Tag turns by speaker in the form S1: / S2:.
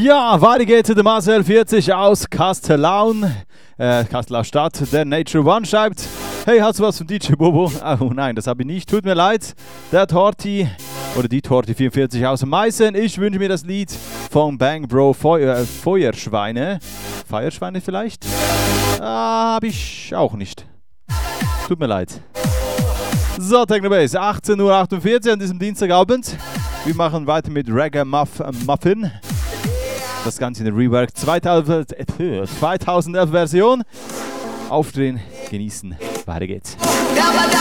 S1: Ja, weiter geht's mit dem Marcel 40 aus Castellau-Stadt. Der Nature One schreibt: Hey, hast du was von DJ Bobo? Oh nein, das habe ich nicht. Tut mir leid. Der Torti oder die Torti 44 aus Meißen. Ich wünsche mir das Lied von Bang Bro Feuerschweine. Feuerschweine vielleicht? Habe ich auch nicht. Tut mir leid. So, Technobase, 18:48 Uhr an diesem Dienstagabend. Wir machen weiter mit Reggae Muffin. Das Ganze in der Rework 2011 Version. Aufdrehen, genießen, weiter geht's.